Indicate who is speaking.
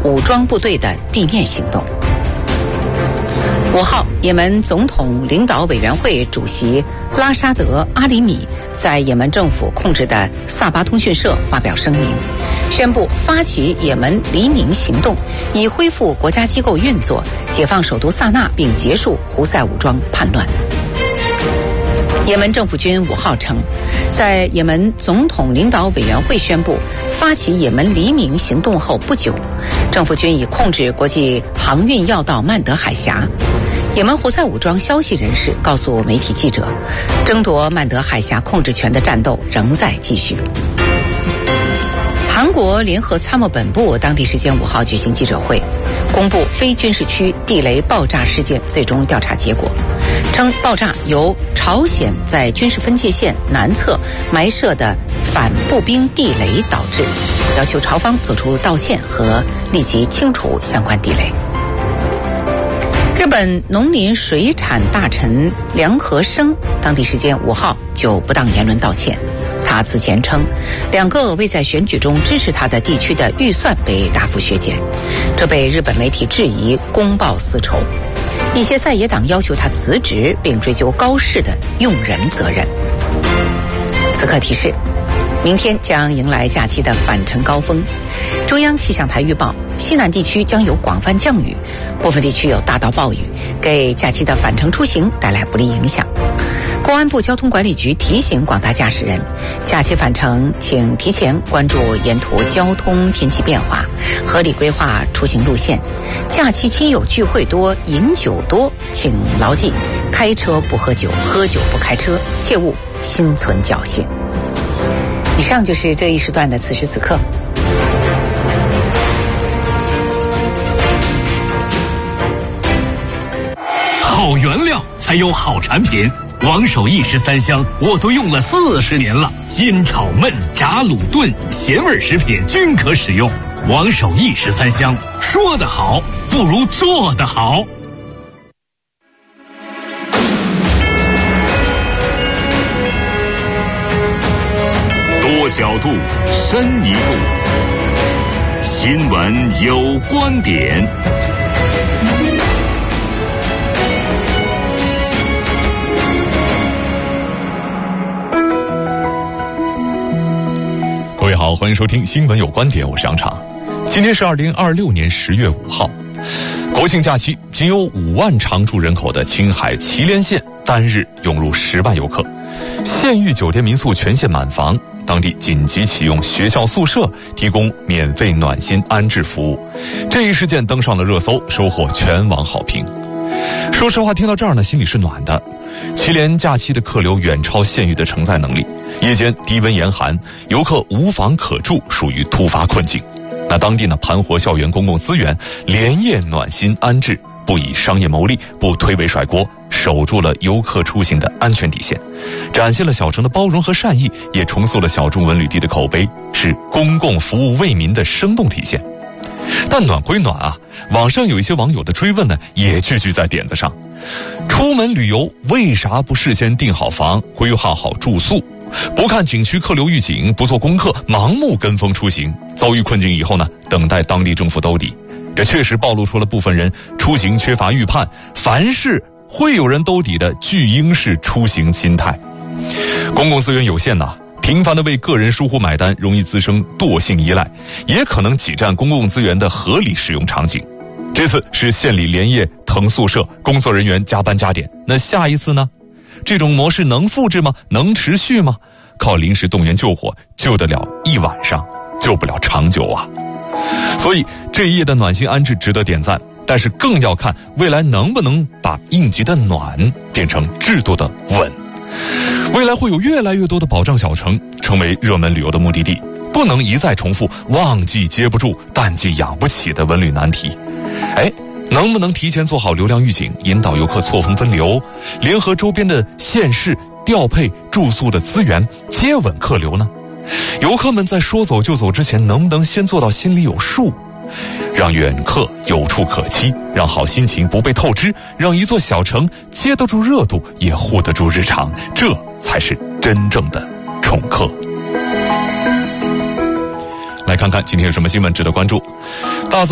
Speaker 1: 武装部队的地面行动。5号，也门总统领导委员会主席拉沙德·阿里米在也门政府控制的萨巴通讯社发表声明，宣布发起也门黎明行动，以恢复国家机构运作，解放首都萨那，并结束胡塞武装叛乱。也门政府军5号称，在也门总统领导委员会宣布发起也门黎明行动后不久，政府军已控制国际航运要道曼德海峡。也门胡塞武装消息人士告诉媒体记者，争夺曼德海峡控制权的战斗仍在继续。韩国联合参谋本部当地时间5号举行记者会，公布非军事区地雷爆炸事件最终调查结果，称爆炸由朝鲜在军事分界线南侧埋设的反步兵地雷导致，要求朝方作出道歉和立即清除相关地雷。日本农林水产大臣梁和生当地时间5号就不当言论道歉。他此前称，2个未在选举中支持他的地区的预算被大幅削减，这被日本媒体质疑公报私仇。一些在野党要求他辞职，并追究高市的用人责任。此刻提示，明天将迎来假期的返程高峰。中央气象台预报，西南地区将有广泛降雨，部分地区有大到暴雨，给假期的返程出行带来不利影响。公安部交通管理局提醒广大驾驶人，假期返程请提前关注沿途交通天气变化，合理规划出行路线。假期亲友聚会多，饮酒多，请牢记开车不喝酒，喝酒不开车，切勿心存侥幸。以上就是这一时段的此时此刻。
Speaker 2: 好原料才有好产品，王守义13香我都用了40年了，煎炒焖炸卤炖咸味食品均可使用。王守义13香，说得好不如做得好。多角度，深一步，新闻有观点。各位好，欢迎收听新闻有观点，我是杨畅。今天是2026年10月5号，国庆假期，仅有5万常住人口的青海祁连县单日涌入10万游客，县域酒店民宿全线满房，当地紧急启用学校宿舍，提供免费暖心安置服务。这一事件登上了热搜，收获全网好评。说实话，听到这儿呢，心里是暖的。祁连假期的客流远超县域的承载能力，夜间低温严寒，游客无房可住，属于突发困境。那当地呢，盘活校园公共资源，连夜暖心安置，不以商业牟利，不推诿甩锅，守住了游客出行的安全底线，展现了小城的包容和善意，也重塑了小众文旅地的口碑，是公共服务为民的生动体现。但暖归暖啊，网上有一些网友的追问呢，也句句在点子上。出门旅游为啥不事先订好房，规划好住宿？不看景区客流预警，不做功课，盲目跟风出行，遭遇困境以后呢，等待当地政府兜底。这确实暴露出了部分人出行缺乏预判，凡事会有人兜底的巨婴式出行心态。公共资源有限呐，频繁地为个人疏忽买单，容易滋生惰性依赖，也可能挤占公共资源的合理使用场景。这次是县里连夜腾宿舍，工作人员加班加点，那下一次呢？这种模式能复制吗？能持续吗？靠临时动员救火，救得了一晚上，救不了长久啊。所以这一夜的暖心安置值得点赞，但是更要看未来能不能把应急的暖变成制度的稳。未来会有越来越多的保障小城成为热门旅游的目的地，不能一再重复旺季接不住，淡季养不起的文旅难题。能不能提前做好流量预警，引导游客错峰分流，联合周边的县市调配住宿的资源，接稳客流呢？游客们在说走就走之前，能不能先做到心里有数，让远客有处可栖，让好心情不被透支，让一座小城接得住热度，也护得住日常，这才是真正的宠客。来看看今天有什么新闻值得关注。大